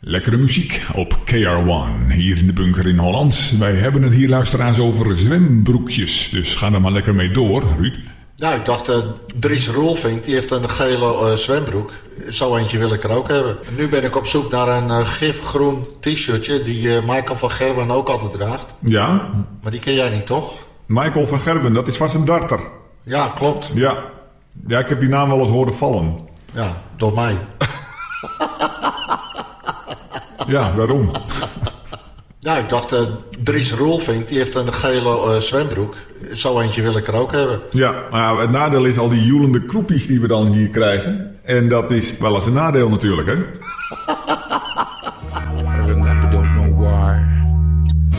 Lekkere muziek op KR1, hier in de bunker in Holland. Wij hebben het hier, luisteraars, over zwembroekjes. Dus ga er maar lekker mee door, Ruud. Ja, ik dacht, Dries Roelvink, die heeft een gele zwembroek. Zo eentje wil ik er ook hebben. Nu ben ik op zoek naar een gifgroen t-shirtje die Michael van Gerwen ook altijd draagt. Ja? Maar die ken jij niet, toch? Michael van Gerwen, dat is vast een darter. Ja, klopt. Ja, ik heb die naam wel eens horen vallen. Ja, door mij. Ja, waarom? Ja, ik dacht, Dries Roelvink, die heeft een gele zwembroek. Zo eentje wil ik er ook hebben. Ja, maar het nadeel is al die joelende kroepies die we dan hier krijgen. En dat is wel eens een nadeel natuurlijk, hè?